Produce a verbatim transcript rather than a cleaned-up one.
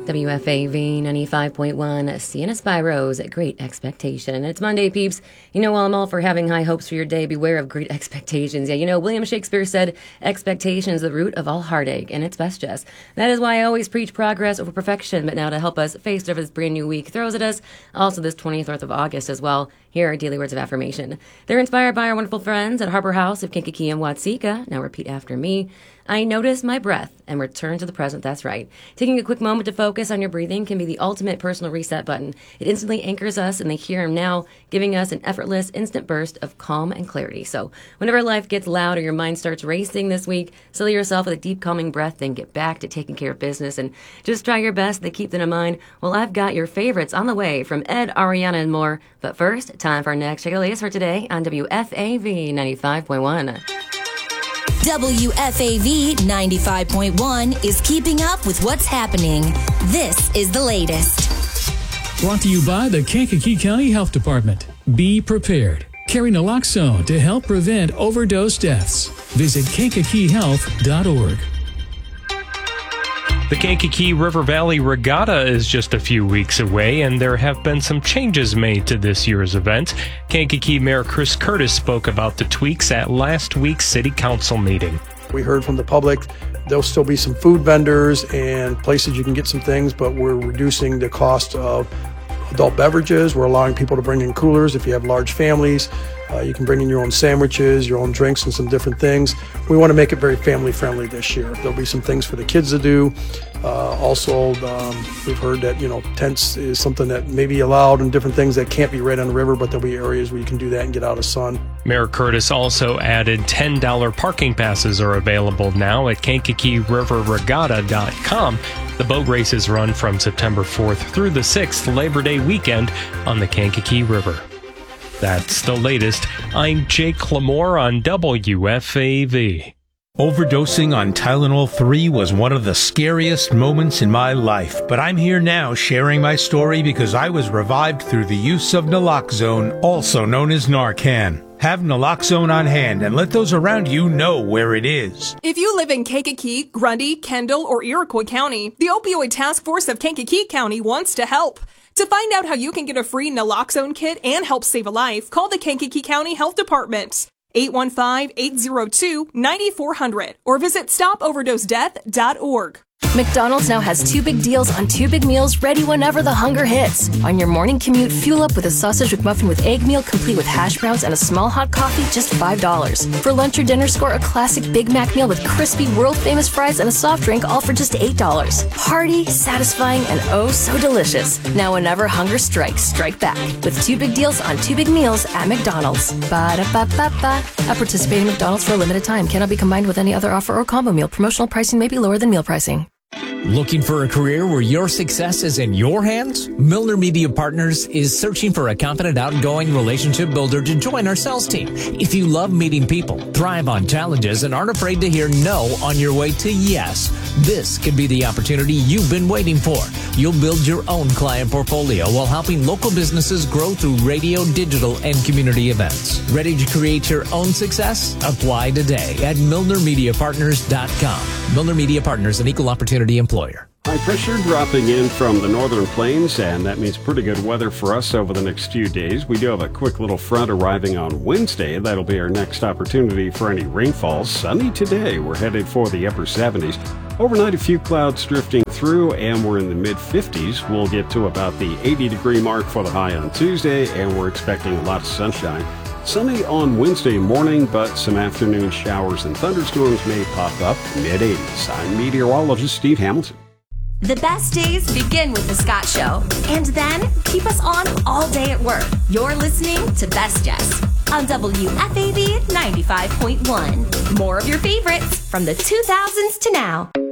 W F A V ninety-five point one, Sienna Spiro's Great Expectation. It's Monday, peeps. You know, while I'm all for having high hopes for your day, beware of great expectations. Yeah, you know, William Shakespeare said, expectation is the root of all heartache, and it's best just. That is why I always preach progress over perfection. But now to help us face whatever this brand new week throws at us, also this twenty-fourth of August as well, here are daily words of affirmation. They're inspired by our wonderful friends at Harbor House of Kankakee and Watseka. Now repeat after me. I notice my breath and return to the present. That's right. Taking a quick moment to focus on your breathing can be the ultimate personal reset button. It instantly anchors us in the here and now, giving us an effortless, instant burst of calm and clarity. So whenever life gets loud or your mind starts racing this week, settle yourself with a deep, calming breath, then get back to taking care of business and just try your best to keep them in mind. Well, I've got your favorites on the way from Ed, Ariana, and more. But first, time for our next check of the latest for today on W F A V ninety-five point one. W F A V ninety-five point one is keeping up with what's happening. This is the latest. Brought to you by the Kankakee County Health Department. Be prepared. Carry naloxone to help prevent overdose deaths. Visit kankakee health dot org. The Kankakee River Valley Regatta is just a few weeks away, and there have been some changes made to this year's event. Kankakee Mayor Chris Curtis spoke about the tweaks at last week's City Council meeting. We heard from the public there'll still be some food vendors and places you can get some things, but we're reducing the cost of adult beverages. We're allowing people to bring in coolers if you have large families. Uh, you can bring in your own sandwiches, your own drinks, and some different things. We want to make it very family friendly this year. There'll be some things for the kids to do. Uh, also, um, we've heard that, you know, tents is something that may be allowed and different things that can't be right on the river, but there'll be areas where you can do that and get out of sun. Mayor Curtis also added ten dollars parking passes are available now at kankakee river regatta dot com. The boat races run from September fourth through the sixth, Labor Day weekend on the Kankakee River. That's the latest. I'm Jake Lamore on W F A V. Overdosing on Tylenol three was one of the scariest moments in my life, but I'm here now sharing my story because I was revived through the use of naloxone, also known as Narcan. Have naloxone on hand and let those around you know where it is. If you live in Kankakee, Grundy, Kendall, or Iroquois County, the Opioid Task Force of Kankakee County wants to help. To find out how you can get a free naloxone kit and help save a life, call the Kankakee County Health Department, eight one five, eight zero two, nine four zero zero, or visit stop overdose death dot org. McDonald's now has two big deals on two big meals ready whenever the hunger hits. On your morning commute, fuel up with a sausage McMuffin with egg meal complete with hash browns and a small hot coffee, just five dollars. For lunch or dinner, score a classic Big Mac meal with crispy, world-famous fries and a soft drink, all for just eight dollars. Hearty, satisfying, and oh so delicious. Now whenever hunger strikes, strike back with two big deals on two big meals at McDonald's. Ba-da-ba-ba-ba. At participating McDonald's for a limited time. Cannot be combined with any other offer or combo meal. Promotional pricing may be lower than meal pricing. Looking for a career where your success is in your hands? Milner Media Partners is searching for a confident, outgoing relationship builder to join our sales team. If you love meeting people, thrive on challenges, and aren't afraid to hear no on your way to yes, this could be the opportunity you've been waiting for. You'll build your own client portfolio while helping local businesses grow through radio, digital, and community events. Ready to create your own success? Apply today at milner media partners dot com. Milner Media Partners, an equal opportunity employer. High pressure dropping in from the northern plains, and that means pretty good weather for us over the next few days. We do have a quick little front arriving on Wednesday. That'll be our next opportunity for any rainfall. Sunny today. We're headed for the upper seventies. Overnight, a few clouds drifting through, and we're in the mid fifties. We'll get to about the eighty degree mark for the high on Tuesday, and we're expecting a lot of sunshine. Sunny on Wednesday morning, but some afternoon showers and thunderstorms may pop up. mid eighties. I'm meteorologist Steve Hamilton. The best days begin with the Scott Show, and then keep us on all day at work. You're listening to Best Jess on W F A V ninety-five point one. More of your favorites from the two thousands to now.